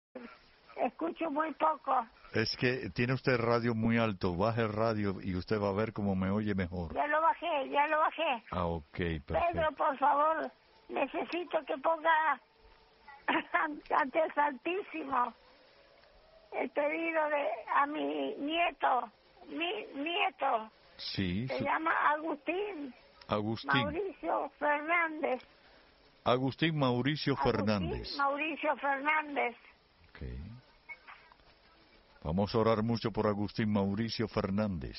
Escucho muy poco. Es que tiene usted el radio muy alto. Baje el radio y usted va a ver cómo me oye mejor. Ya lo bajé. Ah, ok, perfecto. Pedro, por favor, necesito que ponga ante el Santísimo el pedido a mi nieto. Mi nieto. Sí. Se llama Agustín. Mauricio Fernández. Agustín Mauricio Fernández. Mauricio Fernández. Ok. Vamos a orar mucho por Agustín Mauricio Fernández.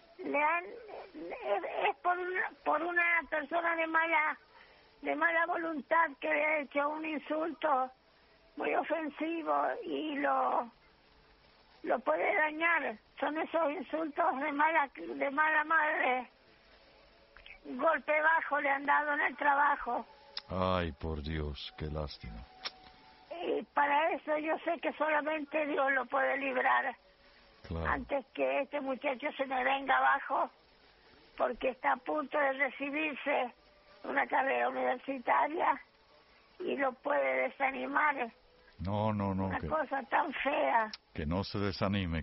Es por una persona de mala voluntad que le ha hecho un insulto muy ofensivo y lo puede dañar. Son esos insultos de mala madre. Golpe bajo le han dado en el trabajo. Ay, por Dios, qué lástima. Y para eso yo sé que solamente Dios lo puede librar. Claro. Antes que este muchacho se me venga abajo, porque está a punto de recibirse una carrera universitaria y lo puede desanimar. No. Una cosa tan fea. Que no se desanime,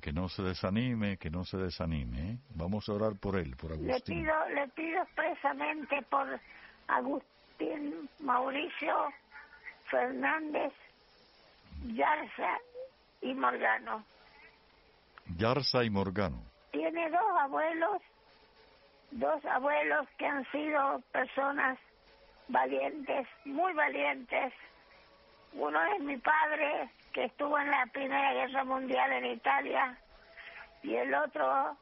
¿eh? Vamos a orar por él, por Agustín. Le pido expresamente por Agustín Mauricio Fernández Yarza y Morgano. Tiene dos abuelos que han sido personas valientes, muy valientes. Uno es mi padre, que estuvo en la Primera Guerra Mundial en Italia, y el otro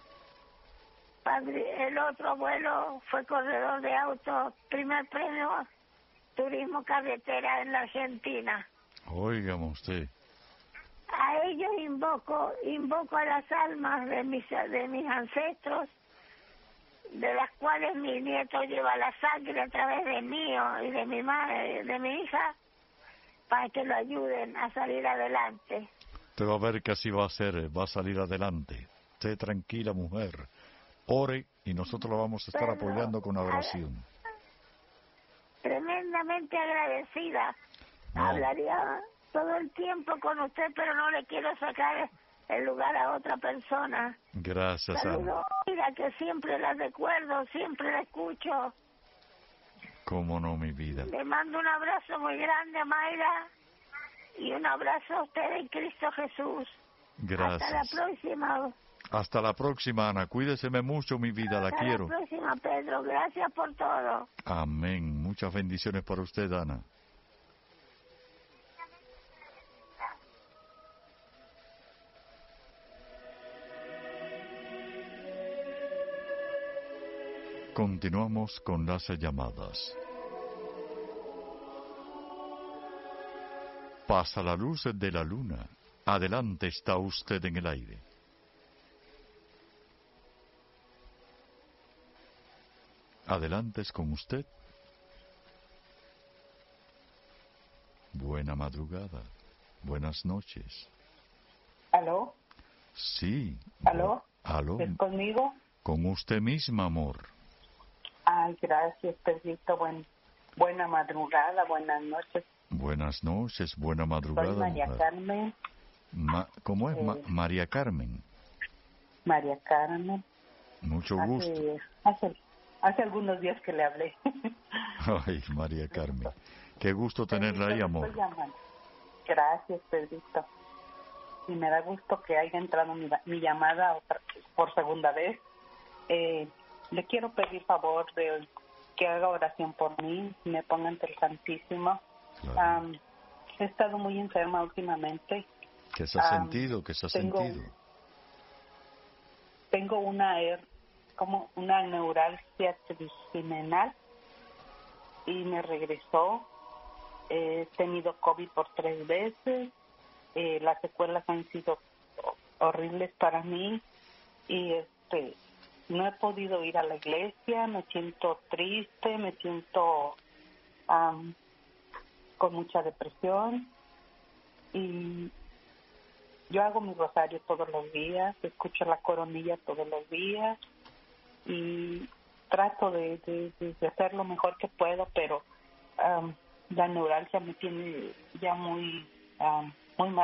abuelo fue corredor de autos, primer premio turismo carretera en la Argentina. Óigame usted. A ellos invoco a las almas de mis ancestros, de las cuales mi nieto lleva la sangre a través de mío y de mi madre, de mi hija, para que lo ayuden a salir adelante. Usted va a ver que así va a ser, va a salir adelante. Esté tranquila, mujer. Ore y nosotros lo vamos a estar apoyando con oración. Tremendamente agradecida. No. Hablaría todo el tiempo con usted, pero no le quiero sacar el lugar a otra persona. Gracias, Saludo, Ana. mira que siempre la recuerdo, siempre la escucho. ¿Cómo no, mi vida? Le mando un abrazo muy grande a Mayra y un abrazo a usted en Cristo Jesús. Gracias. Hasta la próxima. Hasta la próxima, Ana. Cuídeseme mucho, mi vida. La quiero. Hasta la próxima, Pedro. Gracias por todo. Amén. Muchas bendiciones para usted, Ana. Continuamos con las llamadas. Pasa la luz de la luna. Adelante, está usted en el aire. Adelante, es con usted. Buena madrugada. Buenas noches. ¿Aló? Sí. ¿Aló? ¿Aló? ¿Es conmigo? Con usted misma, amor. Ay, gracias, Pedrito. Buena madrugada, buenas noches. Buenas noches, buena madrugada. Soy María mujer. Carmen. ¿Cómo es? María Carmen. María Carmen. Mucho gusto. Hace algunos días que le hablé. Ay, María Carmen. Qué gusto tenerla ahí, amor. Gracias, Pedrito. Y me da gusto que haya entrado mi llamada por segunda vez. Le quiero pedir favor de que haga oración por mí, me ponga ante el Santísimo. Claro. He estado muy enferma últimamente. ¿Qué se ha sentido? ¿Qué se ha sentido? Tengo una neuralgia trigeminal y me regresó. He tenido COVID por 3 veces. Las secuelas han sido horribles para mí y no he podido ir a la iglesia. Me siento triste, me siento con mucha depresión y yo hago mi rosario todos los días, escucho la coronilla todos los días y trato de hacer lo mejor que puedo, pero la neuralgia me tiene ya muy